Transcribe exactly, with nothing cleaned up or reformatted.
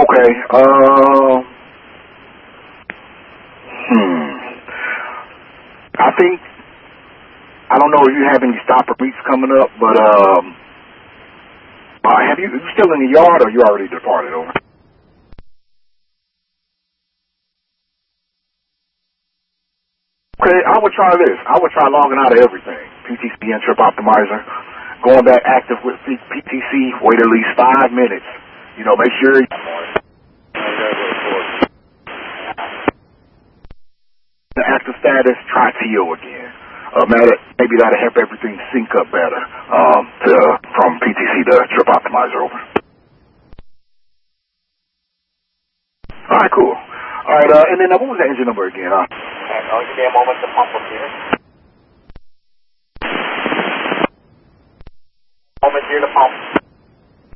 Okay. Um. Hmm. I think I don't know if you have any stopper meets coming up, but um. Uh, have you, you still in the yard, or you already departed? Over. Okay, I would try this. I would try logging out of everything. P T C and Trip Optimizer. Going back active with P T C, wait at least five minutes. You know, make sure the active status, try T O again. Uh, maybe that'll help everything sync up better um, to, from P T C to Trip Optimizer. Over. All right, cool. All right, uh, and then uh, what was the engine number again? Huh? Okay, I'll give you a moment to pump up here.